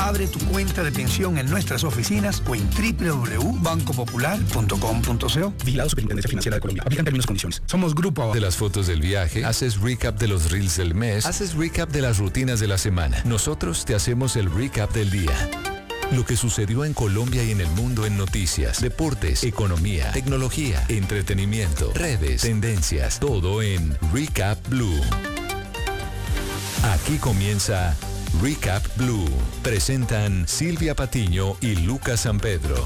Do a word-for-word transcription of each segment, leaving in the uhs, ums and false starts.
Abre tu cuenta de pensión en nuestras oficinas o en doble u doble u doble u punto banco popular punto com punto co. Vigilado Superintendencia Financiera de Colombia. Aplican términos y condiciones. Somos Grupo Aval. De las fotos del viaje, haces recap de los reels del mes, haces recap de las rutinas de la semana. Nosotros te hacemos el recap del día. Lo que sucedió en Colombia y en el mundo en noticias, deportes, economía, tecnología, entretenimiento, redes, tendencias, todo en Recap Blue. Aquí comienza Recap Blue. Presentan Silvia Patiño y Lucas San Pedro.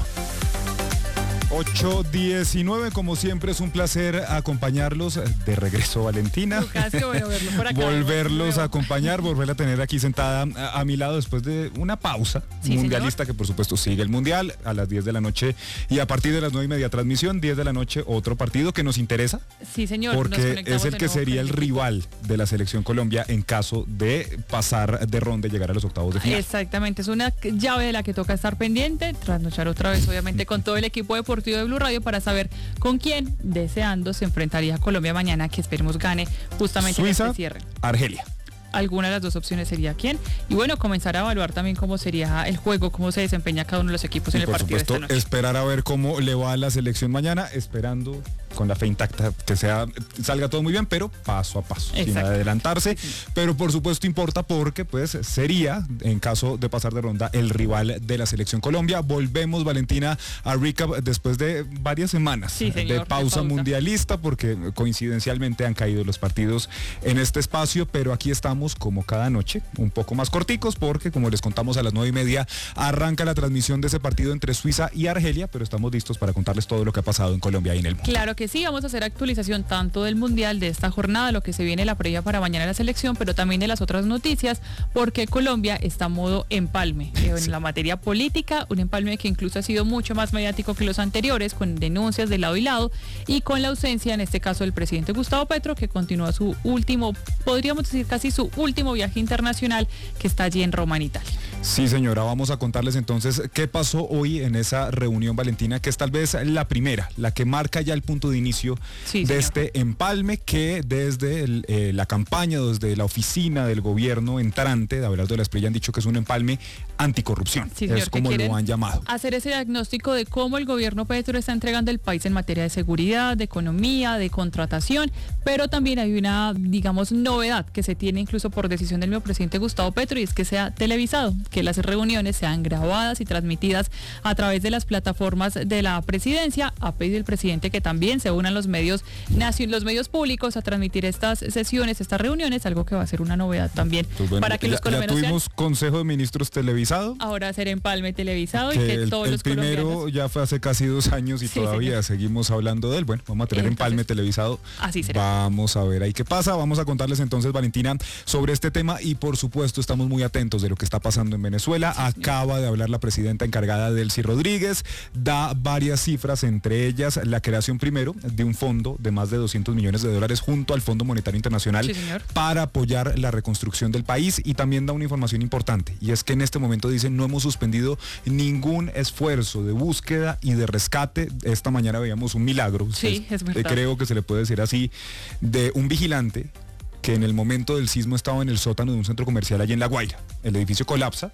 ocho diecinueve, como siempre es un placer acompañarlos. De regreso, Valentina. Lucas, qué bueno verlo por acá. Volverlos a acompañar, volverla a tener aquí sentada a, a mi lado después de una pausa sí, mundialista, señor. Que por supuesto sigue el Mundial a las diez de la noche y a partir de las nueve y media transmisión, diez de la noche otro partido que nos interesa. Sí, señor. Porque es el que sería el rival de la selección Colombia en caso de pasar de ronda y llegar a los octavos de final. Exactamente, es una llave de la que toca estar pendiente, trasnochar otra vez obviamente con todo el equipo deportivo de Blue Radio para saber con quién, deseando, se enfrentaría a Colombia mañana, que esperemos gane justamente Suiza, en este cierre. Argelia. Alguna de las dos opciones sería quién. Y bueno, comenzar a evaluar también cómo sería el juego, cómo se desempeña cada uno de los equipos y en el por partido supuesto, de esta noche. Esperar a ver cómo le va a la selección mañana, esperando con la fe intacta que sea salga todo muy bien, pero paso a paso, Exacto. sin adelantarse. Sí, sí. Pero por supuesto importa porque pues sería, en caso de pasar de ronda, el rival de la selección Colombia. Volvemos, Valentina, a recap después de varias semanas Sí, señor, de, de pausa pausa mundialista, porque coincidencialmente han caído los partidos en este espacio, pero aquí estamos como cada noche, un poco más corticos, porque como les contamos a las nueve y media arranca la transmisión de ese partido entre Suiza y Argelia, pero estamos listos para contarles todo lo que ha pasado en Colombia y en el mundo. Claro que sí, vamos a hacer actualización tanto del Mundial, de esta jornada, lo que se viene la previa para mañana la selección, pero también de las otras noticias, porque Colombia está a modo empalme eh, en Sí. la materia política, un empalme que incluso ha sido mucho más mediático que los anteriores, con denuncias de lado y lado, y con la ausencia, en este caso, del presidente Gustavo Petro, que continúa su último, podríamos decir casi su último viaje internacional, que está allí en Roma, en Italia. Sí, señora, vamos a contarles entonces qué pasó hoy en esa reunión, Valentina, que es tal vez la primera, la que marca ya el punto de inicio Sí, de señor. este empalme, que desde el, eh, la campaña, desde la oficina del gobierno entrante de Abelardo de la Espriella han dicho que es un empalme anticorrupción, Sí, señor, es como que lo quieren han llamado. hacer ese diagnóstico de cómo el gobierno Petro está entregando el país en materia de seguridad, de economía, de contratación, pero también hay una, digamos, novedad que se tiene incluso por decisión del mismo presidente Gustavo Petro, y es que sea televisado, que las reuniones sean grabadas y transmitidas a través de las plataformas de la presidencia. Ha pedido el presidente que también se unan los medios, los medios públicos a transmitir estas sesiones, estas reuniones, algo que va a ser una novedad también Pues bueno, para que ya, los colombianos ya tuvimos sean, Consejo de Ministros televisado. ahora hacer empalme televisado y Que que el, todos el los primero colombianos... ya fue hace casi dos años y Sí, todavía señor. seguimos hablando de él. Bueno, vamos a tener Entonces, empalme televisado. así será. Vamos a ver ahí qué pasa. Vamos a contarles entonces, Valentina, sobre este tema y por supuesto estamos muy atentos de lo que está pasando en Venezuela. Sí, Acaba de hablar la presidenta encargada, Delcy Rodríguez, da varias cifras, entre ellas la creación primero de un fondo de más de doscientos millones de dólares junto al Fondo Monetario Internacional Sí, señor. para apoyar la reconstrucción del país, y también da una información importante, y es que en este momento dicen no hemos suspendido ningún esfuerzo de búsqueda y de rescate. Esta mañana veíamos un milagro, Sí, es verdad. creo que se le puede decir así, de un vigilante que en el momento del sismo estaba en el sótano de un centro comercial allí en La Guaira. El edificio colapsa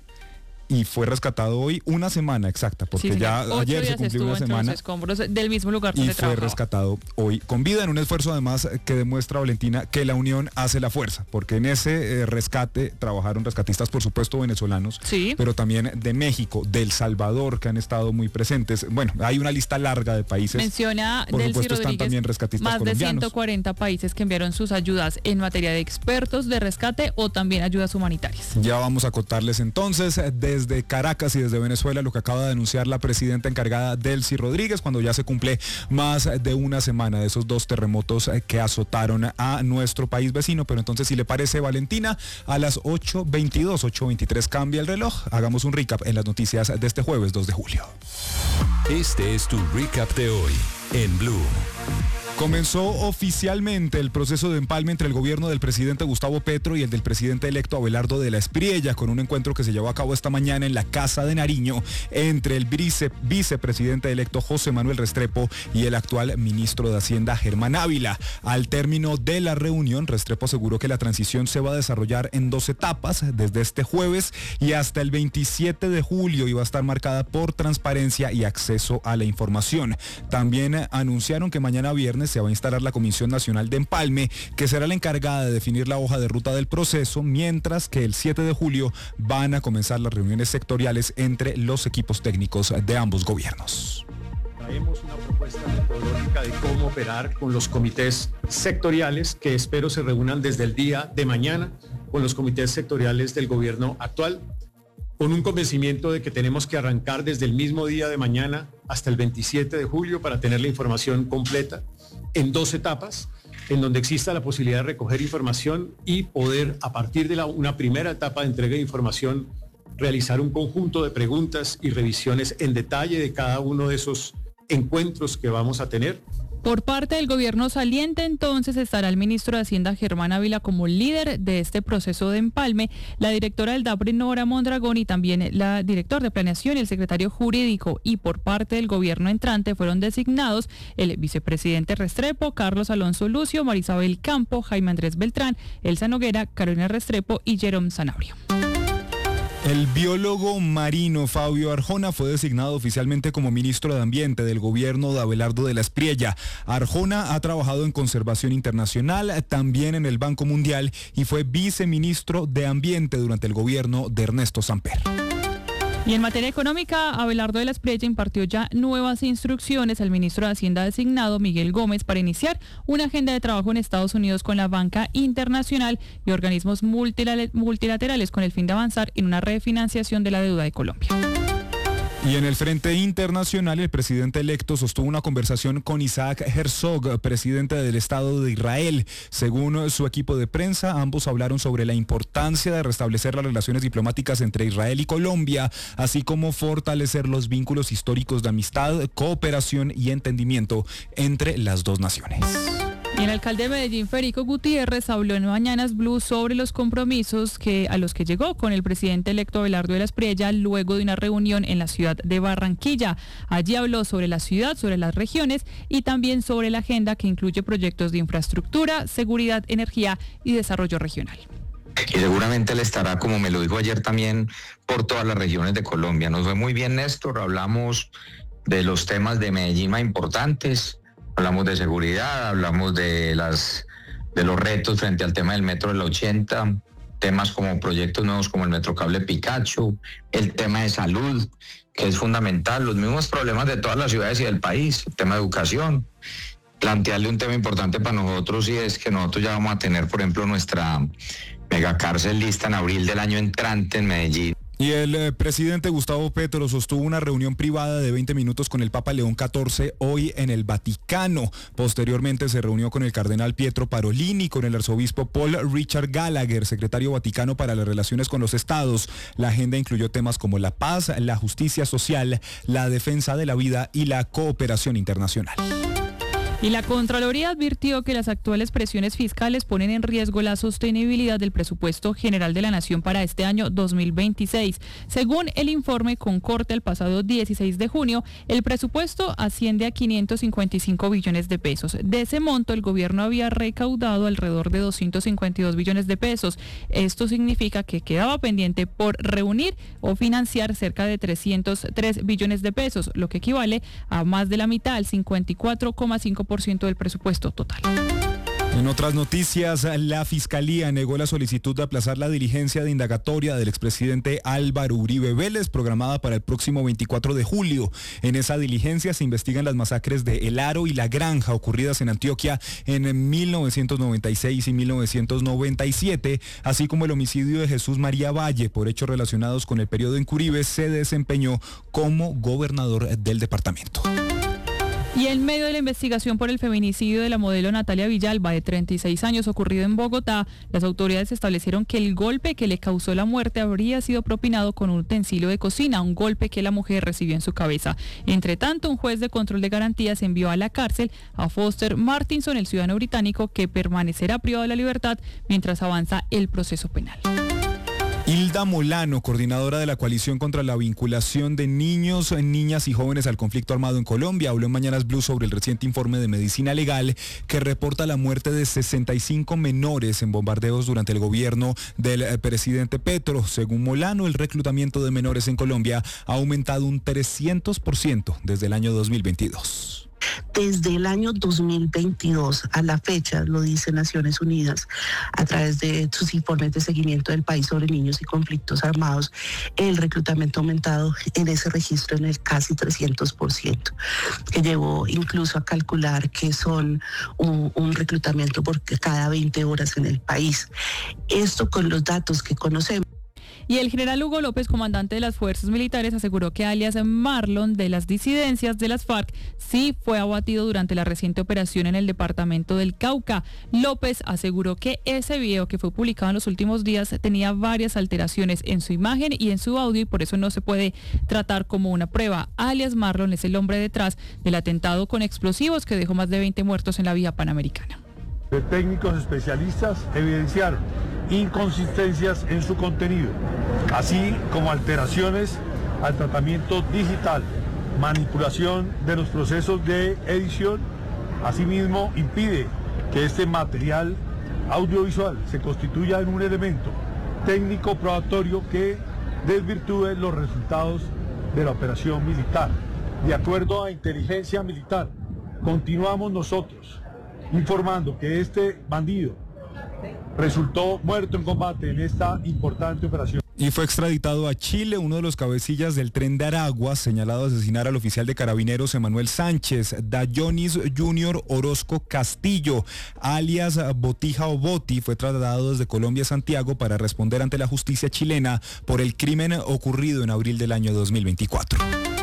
y fue rescatado hoy, una semana exacta, porque Sí, ya señor. Ocho ayer se días cumplió estuvo una entre semana los escombros del mismo lugar y donde fue trabajaba. rescatado hoy con vida, en un esfuerzo además que demuestra, Valentina, que la unión hace la fuerza, porque en ese eh, rescate trabajaron rescatistas, por supuesto, venezolanos, Sí. pero también de México, de El Salvador, que han estado muy presentes. Bueno, hay una lista larga de países. Menciona Por Delcy supuesto, están Rodríguez, también rescatistas más de colombianos. ciento cuarenta países que enviaron sus ayudas en materia de expertos de rescate o también ayudas humanitarias. Ya vamos a contarles entonces eh, desde Caracas y desde Venezuela lo que acaba de anunciar la presidenta encargada, Delcy Rodríguez, cuando ya se cumple más de una semana de esos dos terremotos eh, que azotaron a nuestro país vecino. Pero entonces, si le parece, Valentina, a las ocho veintidós, ocho veintitrés cambia el reloj. Hagamos un recap en las noticias de este jueves dos de julio. Este es tu recap de hoy en Blue. Comenzó oficialmente el proceso de empalme entre el gobierno del presidente Gustavo Petro y el del presidente electo Abelardo de la Espriella, con un encuentro que se llevó a cabo esta mañana en la Casa de Nariño entre el vice, vicepresidente electo José Manuel Restrepo y el actual ministro de Hacienda Germán Ávila. Al término de la reunión, Restrepo aseguró que la transición se va a desarrollar en dos etapas, desde este jueves y hasta el veintisiete de julio, y va a estar marcada por transparencia y acceso a la información. También anunciaron que mañana viernes se va a instalar la Comisión Nacional de Empalme, que será la encargada de definir la hoja de ruta del proceso, mientras que el siete de julio van a comenzar las reuniones sectoriales entre los equipos técnicos de ambos gobiernos. Traemos una propuesta metodológica de cómo operar con los comités sectoriales, que espero se reúnan desde el día de mañana con los comités sectoriales del gobierno actual, con un convencimiento de que tenemos que arrancar desde el mismo día de mañana hasta el veintisiete de julio para tener la información completa en dos etapas, en donde exista la posibilidad de recoger información y poder, a partir de la, una primera etapa de entrega de información, realizar un conjunto de preguntas y revisiones en detalle de cada uno de esos encuentros que vamos a tener. Por parte del gobierno saliente, entonces, estará el ministro de Hacienda Germán Ávila como líder de este proceso de empalme, la directora del DAPRE Nora Mondragón y también la directora de Planeación y el secretario jurídico. Y por parte del gobierno entrante fueron designados el vicepresidente Restrepo, Carlos Alonso Lucio, Marisabel Campo, Jaime Andrés Beltrán, Elsa Noguera, Carolina Restrepo y Jerome Zanabrio. El biólogo marino Fabio Arjona fue designado oficialmente como ministro de Ambiente del gobierno de Abelardo de la Espriella. Arjona ha trabajado en conservación internacional, también en el Banco Mundial, y fue viceministro de Ambiente durante el gobierno de Ernesto Samper. Y en materia económica, Abelardo de la Espriella impartió ya nuevas instrucciones al ministro de Hacienda designado, Miguel Gómez, para iniciar una agenda de trabajo en Estados Unidos con la banca internacional y organismos multilaterales con el fin de avanzar en una refinanciación de la deuda de Colombia. Y en el frente internacional, el presidente electo sostuvo una conversación con Isaac Herzog, presidente del Estado de Israel. Según su equipo de prensa, ambos hablaron sobre la importancia de restablecer las relaciones diplomáticas entre Israel y Colombia, así como fortalecer los vínculos históricos de amistad, cooperación y entendimiento entre las dos naciones. Y el alcalde de Medellín, Federico Gutiérrez, habló en Mañanas Blue sobre los compromisos que, a los que llegó con el presidente electo Abelardo de la Espriella luego de una reunión en la ciudad de Barranquilla. Allí habló sobre la ciudad, sobre las regiones y también sobre la agenda que incluye proyectos de infraestructura, seguridad, energía y desarrollo regional. Y seguramente él estará, como me lo dijo ayer también, por todas las regiones de Colombia. Nos fue muy bien, Néstor, hablamos de los temas de Medellín más importantes. Hablamos de seguridad, hablamos de las de los retos frente al tema del metro de la ochenta, temas como proyectos nuevos como el Metrocable Picacho, el tema de salud, que es fundamental, los mismos problemas de todas las ciudades y del país, el tema de educación. Plantearle un tema importante para nosotros, y es que nosotros ya vamos a tener, por ejemplo, nuestra megacárcel lista en abril del año entrante en Medellín. Y el eh, presidente Gustavo Petro sostuvo una reunión privada de veinte minutos con el Papa León catorce hoy en el Vaticano. Posteriormente se reunió con el cardenal Pietro Parolin y con el arzobispo Paul Richard Gallagher, secretario vaticano para las relaciones con los estados. La agenda incluyó temas como la paz, la justicia social, la defensa de la vida y la cooperación internacional. Y la Contraloría advirtió que las actuales presiones fiscales ponen en riesgo la sostenibilidad del presupuesto general de la Nación para este año dos mil veintiséis. Según el informe con corte el pasado dieciséis de junio, el presupuesto asciende a quinientos cincuenta y cinco billones de pesos. De ese monto, el gobierno había recaudado alrededor de doscientos cincuenta y dos billones de pesos. Esto significa que quedaba pendiente por reunir o financiar cerca de trescientos tres billones de pesos, lo que equivale a más de la mitad, al cincuenta y cuatro coma cinco por ciento del presupuesto total. En otras noticias, la Fiscalía negó la solicitud de aplazar la diligencia de indagatoria del expresidente Álvaro Uribe Vélez, programada para el próximo veinticuatro de julio. En esa diligencia se investigan las masacres de El Aro y La Granja ocurridas en Antioquia en mil novecientos noventa y seis y mil novecientos noventa y siete, así como el homicidio de Jesús María Valle por hechos relacionados con el periodo en que Uribe se desempeñó como gobernador del departamento. Y en medio de la investigación por el feminicidio de la modelo Natalia Villalba, de treinta y seis años, ocurrido en Bogotá, las autoridades establecieron que el golpe que le causó la muerte habría sido propinado con un utensilio de cocina, un golpe que la mujer recibió en su cabeza. Entre tanto, un juez de control de garantías envió a la cárcel a Foster Martinson, el ciudadano británico, que permanecerá privado de la libertad mientras avanza el proceso penal. Hilda Molano, coordinadora de la coalición contra la vinculación de niños, niñas y jóvenes al conflicto armado en Colombia, habló en Mañanas Blue sobre el reciente informe de Medicina Legal que reporta la muerte de sesenta y cinco menores en bombardeos durante el gobierno del presidente Petro. Según Molano, el reclutamiento de menores en Colombia ha aumentado un trescientos por ciento desde el año dos mil veintidós. Desde el año dos mil veintidós a la fecha, lo dice Naciones Unidas, a través de sus informes de seguimiento del país sobre niños y conflictos armados, el reclutamiento ha aumentado en ese registro en el casi trescientos por ciento, que llevó incluso a calcular que son un, un reclutamiento por cada veinte horas en el país. Esto con los datos que conocemos. Y el general Hugo López, comandante de las fuerzas militares, aseguró que alias Marlon de las disidencias de las FARC sí fue abatido durante la reciente operación en el departamento del Cauca. López aseguró que ese video que fue publicado en los últimos días tenía varias alteraciones en su imagen y en su audio y por eso no se puede tratar como una prueba. Alias Marlon es el hombre detrás del atentado con explosivos que dejó más de veinte muertos en la vía panamericana. De técnicos especialistas evidenciaron inconsistencias en su contenido, así como alteraciones al tratamiento digital, manipulación de los procesos de edición. Asimismo, impide que este material audiovisual se constituya en un elemento técnico probatorio que desvirtúe los resultados de la operación militar. De acuerdo a inteligencia militar, continuamos nosotros informando que este bandido resultó muerto en combate en esta importante operación. Y fue extraditado a Chile uno de los cabecillas del Tren de Aragua, señalado de asesinar al oficial de carabineros Emanuel Sánchez. Dayonis Junior Orozco Castillo, alias Botija o Boti, fue trasladado desde Colombia a Santiago para responder ante la justicia chilena por el crimen ocurrido en abril del año dos mil veinticuatro.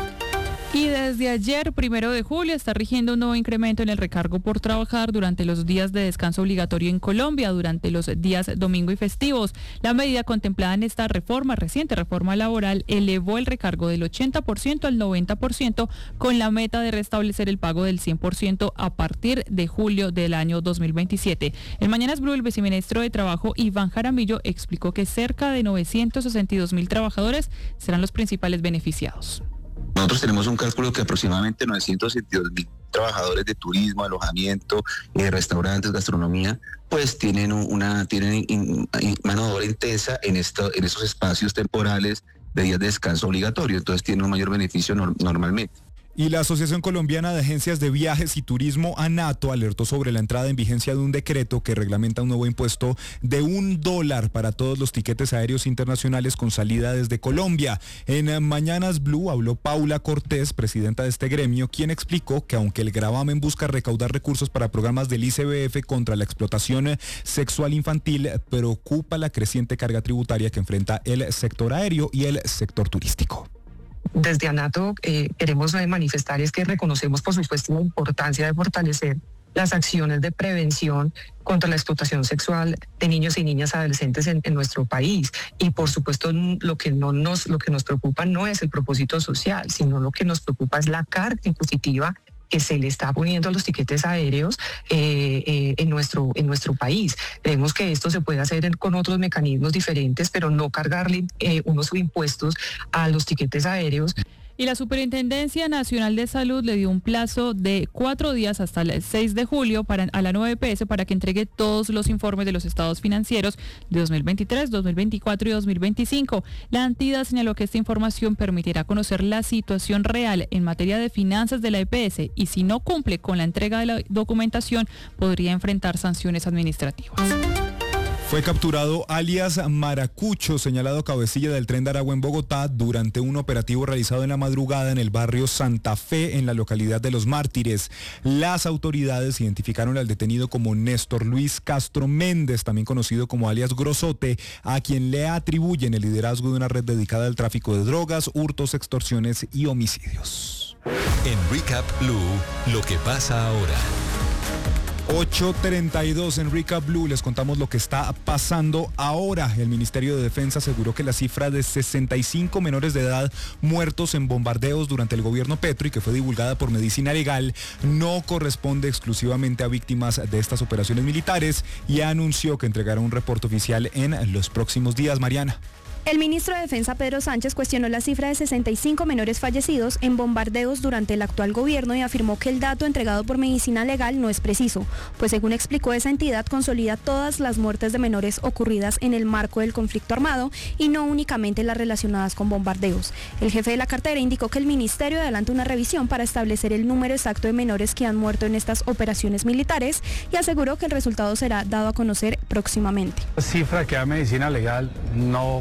Y desde ayer, primero de julio, está rigiendo un nuevo incremento en el recargo por trabajar durante los días de descanso obligatorio en Colombia, durante los días domingo y festivos. La medida contemplada en esta reforma, reciente reforma laboral, elevó el recargo del ochenta por ciento al noventa por ciento con la meta de restablecer el pago del cien por ciento a partir de julio del año dos mil veintisiete. En Mañanas Blue, el viceministro de Trabajo, Iván Jaramillo, explicó que cerca de novecientos sesenta y dos mil trabajadores serán los principales beneficiados. Nosotros tenemos un cálculo que aproximadamente novecientos setenta y dos mil trabajadores de turismo, alojamiento, eh, restaurantes, gastronomía, pues tienen una tienen in, in, mano de obra intensa en esto, en esos espacios temporales de días de descanso obligatorio, entonces tienen un mayor beneficio no, normalmente. Y la Asociación Colombiana de Agencias de Viajes y Turismo, ANATO, alertó sobre la entrada en vigencia de un decreto que reglamenta un nuevo impuesto de un dólar para todos los tiquetes aéreos internacionales con salida desde Colombia. En Mañanas Blue habló Paula Cortés, presidenta de este gremio, quien explicó que aunque el gravamen busca recaudar recursos para programas del I C B F contra la explotación sexual infantil, preocupa la creciente carga tributaria que enfrenta el sector aéreo y el sector turístico. Desde ANATO eh, queremos manifestar es que reconocemos por supuesto la importancia de fortalecer las acciones de prevención contra la explotación sexual de niños y niñas adolescentes en, en nuestro país. Y por supuesto lo que, no nos, lo que nos preocupa no es el propósito social, sino lo que nos preocupa es la carga impositiva que se le está poniendo a los tiquetes aéreos eh, eh, en, nuestro, en nuestro país. Creemos que esto se puede hacer en, con otros mecanismos diferentes, pero no cargarle eh, unos impuestos a los tiquetes aéreos. Y la Superintendencia Nacional de Salud le dio un plazo de cuatro días hasta el seis de julio para, a la nueva E P S para que entregue todos los informes de los estados financieros de dos mil veintitrés, dos mil veinticuatro y dos mil veinticinco. La entidad señaló que esta información permitirá conocer la situación real en materia de finanzas de la E P S y si no cumple con la entrega de la documentación podría enfrentar sanciones administrativas. Fue capturado alias Maracucho, señalado cabecilla del Tren de Aragua en Bogotá, durante un operativo realizado en la madrugada en el barrio Santa Fe, en la localidad de Los Mártires. Las autoridades identificaron al detenido como Néstor Luis Castro Méndez, también conocido como alias Grosote, a quien le atribuyen el liderazgo de una red dedicada al tráfico de drogas, hurtos, extorsiones y homicidios. En Recap Blue, lo que pasa ahora. ocho treinta y dos en Recap Blue, les contamos lo que está pasando ahora. El Ministerio de Defensa aseguró que la cifra de sesenta y cinco menores de edad muertos en bombardeos durante el gobierno Petro y que fue divulgada por Medicina Legal no corresponde exclusivamente a víctimas de estas operaciones militares y anunció que entregará un reporte oficial en los próximos días. Mariana. El ministro de Defensa, Pedro Sánchez, cuestionó la cifra de sesenta y cinco menores fallecidos en bombardeos durante el actual gobierno y afirmó que el dato entregado por Medicina Legal no es preciso, pues según explicó, esa entidad consolida todas las muertes de menores ocurridas en el marco del conflicto armado y no únicamente las relacionadas con bombardeos. El jefe de la cartera indicó que el ministerio adelanta una revisión para establecer el número exacto de menores que han muerto en estas operaciones militares y aseguró que el resultado será dado a conocer próximamente. La cifra que da Medicina Legal no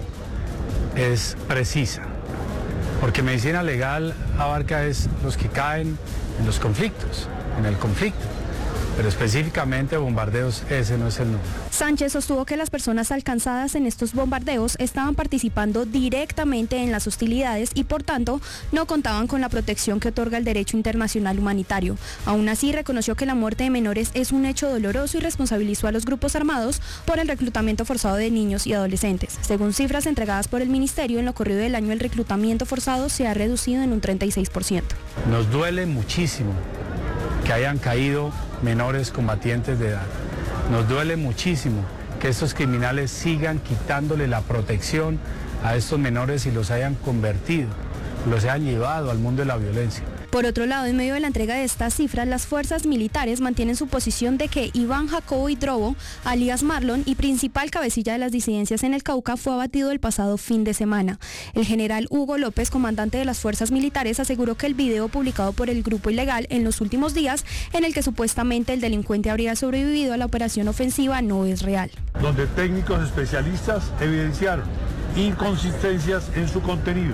es precisa, porque Medicina Legal abarca es los que caen en los conflictos, en el conflicto, pero específicamente bombardeos, ese no es el número. Sánchez sostuvo que las personas alcanzadas en estos bombardeos estaban participando directamente en las hostilidades y por tanto no contaban con la protección que otorga el derecho internacional humanitario. Aún así reconoció que la muerte de menores es un hecho doloroso y responsabilizó a los grupos armados por el reclutamiento forzado de niños y adolescentes. Según cifras entregadas por el ministerio, en lo corrido del año el reclutamiento forzado se ha reducido en un treinta y seis por ciento. Nos duele muchísimo que hayan caído menores combatientes de edad. Nos duele muchísimo que estos criminales sigan quitándole la protección a estos menores y los hayan convertido, los hayan llevado al mundo de la violencia. Por otro lado, en medio de la entrega de estas cifras, las fuerzas militares mantienen su posición de que Iván Jacobo Hidrobo, alias Marlon y principal cabecilla de las disidencias en el Cauca, fue abatido el pasado fin de semana. El general Hugo López, comandante de las fuerzas militares, aseguró que el video publicado por el grupo ilegal en los últimos días, en el que supuestamente el delincuente habría sobrevivido a la operación ofensiva, no es real. Donde técnicos especialistas evidenciaron inconsistencias en su contenido,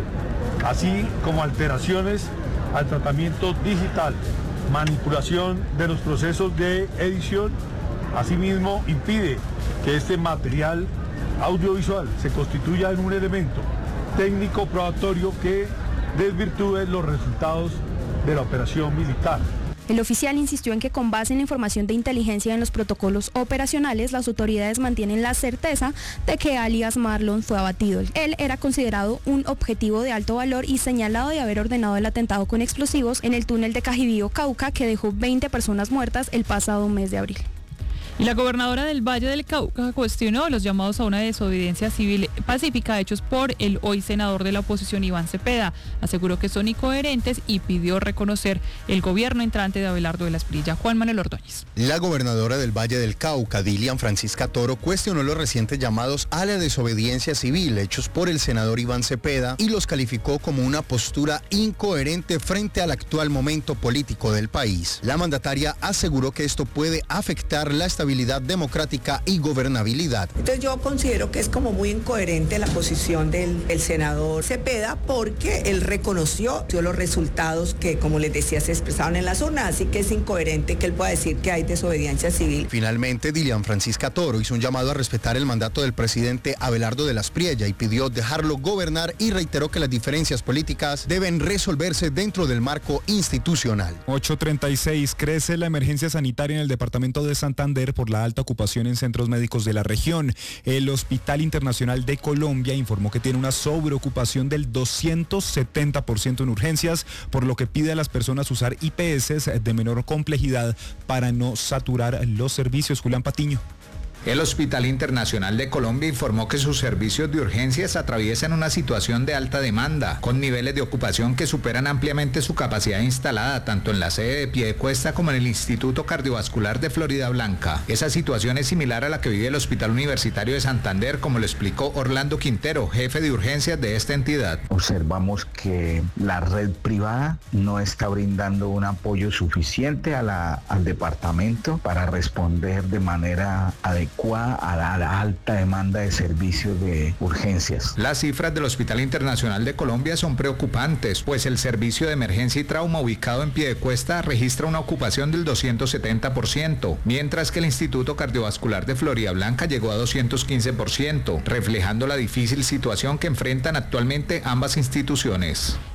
así como alteraciones al tratamiento digital, manipulación de los procesos de edición. Asimismo, impide que este material audiovisual se constituya en un elemento técnico probatorio que desvirtúe los resultados de la operación militar. El oficial insistió en que con base en la información de inteligencia en los protocolos operacionales, las autoridades mantienen la certeza de que alias Marlon fue abatido. Él era considerado un objetivo de alto valor y señalado de haber ordenado el atentado con explosivos en el túnel de Cajibío, Cauca, que dejó veinte personas muertas el pasado mes de abril. Y la gobernadora del Valle del Cauca cuestionó los llamados a una desobediencia civil pacífica hechos por el hoy senador de la oposición Iván Cepeda. Aseguró que son incoherentes y pidió reconocer el gobierno entrante de Abelardo de la Espriella. Juan Manuel Ordóñez. La gobernadora del Valle del Cauca, Dilian Francisca Toro, cuestionó los recientes llamados a la desobediencia civil hechos por el senador Iván Cepeda y los calificó como una postura incoherente frente al actual momento político del país. La mandataria aseguró que esto puede afectar la estabilidad estabilidad democrática y gobernabilidad. Entonces yo considero que es como muy incoherente la posición del, del senador Cepeda porque él reconoció los resultados que, como les decía, se expresaron en las urnas, así que es incoherente que él pueda decir que hay desobediencia civil. Finalmente, Dilian Francisca Toro hizo un llamado a respetar el mandato del presidente Abelardo de la Espriella y pidió dejarlo gobernar y reiteró que las diferencias políticas deben resolverse dentro del marco institucional. ocho treinta y seis, crece la emergencia sanitaria en el departamento de Santander por la alta ocupación en centros médicos de la región. El Hospital Internacional de Colombia informó que tiene una sobreocupación del doscientos setenta por ciento en urgencias, por lo que pide a las personas usar I P S de menor complejidad para no saturar los servicios. Julián Patiño. El Hospital Internacional de Colombia informó que sus servicios de urgencias atraviesan una situación de alta demanda, con niveles de ocupación que superan ampliamente su capacidad instalada, tanto en la sede de Piedecuesta como en el Instituto Cardiovascular de Florida Blanca. Esa situación es similar a la que vive el Hospital Universitario de Santander, como lo explicó Orlando Quintero, jefe de urgencias de esta entidad. Observamos que la red privada no está brindando un apoyo suficiente a la, al departamento para responder de manera adecuada a la, a la alta demanda de servicios de urgencias. Las cifras del Hospital Internacional de Colombia son preocupantes, pues el servicio de emergencia y trauma ubicado en Piedecuesta registra una ocupación del doscientos setenta por ciento, mientras que el Instituto Cardiovascular de Florida Blanca llegó a doscientos quince por ciento, reflejando la difícil situación que enfrentan actualmente ambas instituciones.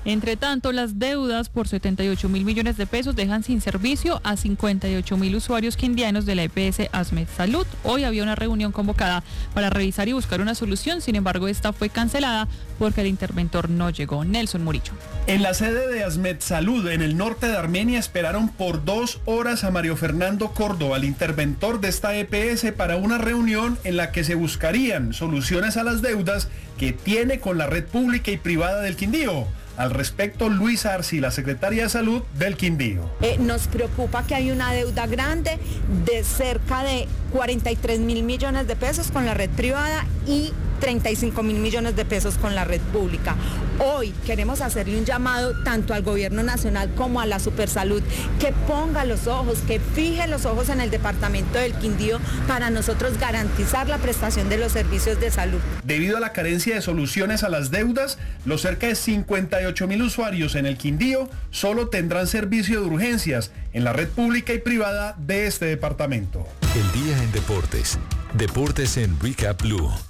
Entre tanto, las deudas por setenta y ocho mil millones de pesos dejan sin servicio a cincuenta y ocho mil usuarios quindianos de la E P S Asmed Salud. Hoy había una reunión convocada para revisar y buscar una solución, sin embargo, esta fue cancelada porque el interventor no llegó. Nelson Murillo. En la sede de Asmed Salud, en el norte de Armenia, esperaron por dos horas a Mario Fernando Córdoba, el interventor de esta E P S, para una reunión en la que se buscarían soluciones a las deudas que tiene con la red pública y privada del Quindío. Al respecto, Luisa Arci, la secretaria de Salud del Quindío. Eh, nos preocupa que hay una deuda grande de cerca de cuarenta y tres mil millones de pesos con la red privada y treinta y cinco mil millones de pesos con la red pública. Hoy queremos hacerle un llamado tanto al gobierno nacional como a la Supersalud, que ponga los ojos, que fije los ojos en el departamento del Quindío para nosotros garantizar la prestación de los servicios de salud. Debido a la carencia de soluciones a las deudas, los cerca de cincuenta y ocho mil usuarios en el Quindío solo tendrán servicio de urgencias en la red pública y privada de este departamento. El día en deportes. Deportes en Recap Blue.